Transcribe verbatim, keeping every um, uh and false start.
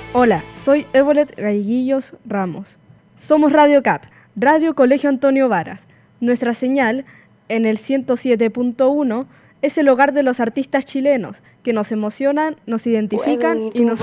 Hola, soy Evolet Galleguillos Ramos. Somos Radio C A P, Radio Colegio Antonio Varas. Nuestra señal, en el ciento siete punto uno, es el hogar de los artistas chilenos, que nos emocionan, nos identifican y nos